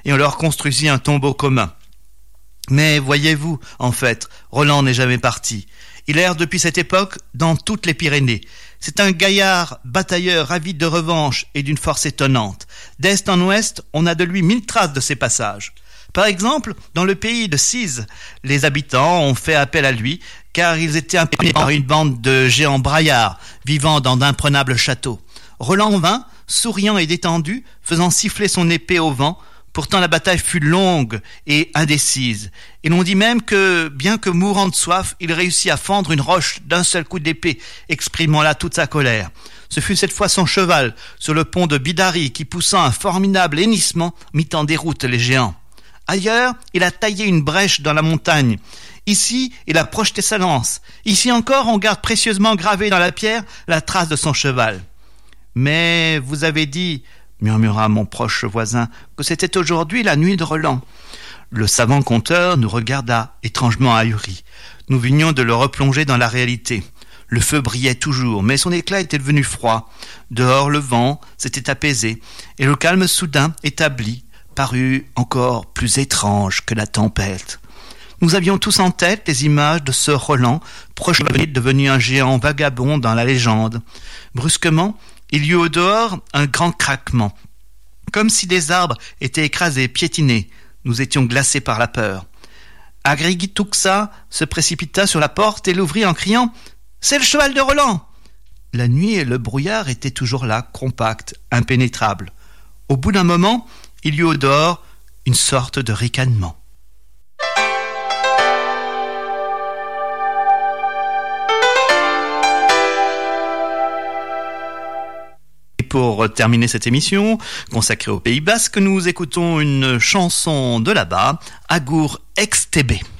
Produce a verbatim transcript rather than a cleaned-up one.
et on leur construisit un tombeau commun. Mais voyez-vous, en fait, Roland n'est jamais parti. Il erre depuis cette époque dans toutes les Pyrénées. C'est un gaillard batailleur avide de revanche et d'une force étonnante. D'est en ouest, on a de lui mille traces de ses passages. Par exemple, dans le pays de Cise, les habitants ont fait appel à lui car ils étaient imprimés par une bande de géants braillards vivant dans d'imprenables châteaux. Roland vint, souriant et détendu, faisant siffler son épée au vent. Pourtant la bataille fut longue et indécise, et l'on dit même que, bien que mourant de soif, il réussit à fendre une roche d'un seul coup d'épée, exprimant là toute sa colère. Ce fut cette fois son cheval, sur le pont de Bidary, qui, poussant un formidable hennissement, mit en déroute les géants. Ailleurs, il a taillé une brèche dans la montagne. Ici, il a projeté sa lance. Ici encore, on garde précieusement gravée dans la pierre la trace de son cheval. Mais vous avez dit, murmura mon proche voisin, que c'était aujourd'hui la nuit de Roland. Le savant conteur nous regarda, étrangement ahuri. Nous venions de le replonger dans la réalité. Le feu brillait toujours, mais son éclat était devenu froid. Dehors, le vent s'était apaisé, et le calme soudain établi parut encore plus étrange que la tempête. Nous avions tous en tête les images de ce Roland, proche devenu un géant vagabond dans la légende. Brusquement, il y eut au dehors un grand craquement, comme si des arbres étaient écrasés, piétinés. Nous étions glacés par la peur. Agrigituxa se précipita sur la porte et l'ouvrit en criant « C'est le cheval de Roland !» La nuit et le brouillard étaient toujours là, compacts, impénétrables. Au bout d'un moment, il y eut au dehors une sorte de ricanement. Pour terminer cette émission consacrée au Pays Basque, nous écoutons une chanson de là-bas, Agur Extebe.